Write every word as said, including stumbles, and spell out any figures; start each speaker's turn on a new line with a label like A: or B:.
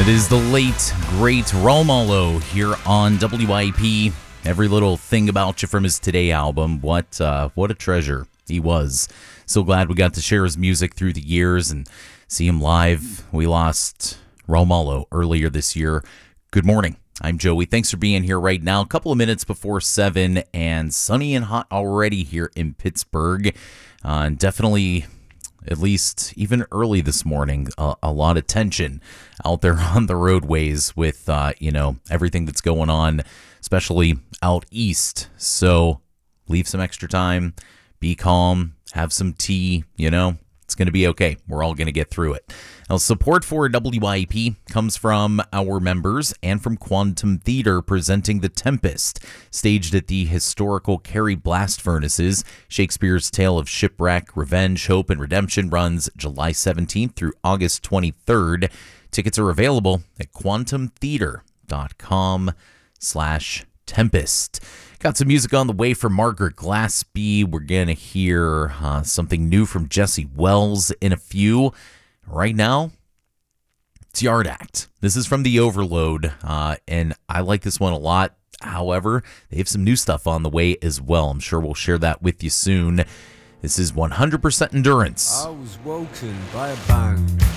A: It is the late, great Raul Malo here on W I P. Every little thing about you from his Today album. What uh, what a treasure he was. So glad we got to share his music through the years and see him live. We lost Raul Malo earlier this year. Good morning. I'm Joey. Thanks for being here right now. A couple of minutes before seven and sunny and hot already here in Pittsburgh. Uh, and definitely, at least even early this morning, a, a lot of tension out there on the roadways with, uh, you know, everything that's going on, especially out east. So leave some extra time, be calm, have some tea, you know. It's going to be okay. We're all going to get through it. Now, support for W I P comes from our members and from Quantum Theater presenting The Tempest, staged at the historical Carey Blast Furnaces. Shakespeare's tale of shipwreck, revenge, hope, and redemption runs July seventeenth through August twenty-third. Tickets are available at quantumtheater.com slash Tempest. Got some music on the way from Margaret Glaspie. We're going to hear uh, something new from Jesse Wells in a few. Right now, it's Yard Act. This is from The Overload, uh, and I like this one a lot. However, they have some new stuff on the way as well. I'm sure we'll share that with you soon. This is one hundred percent Endurance.
B: I was woken by a bang.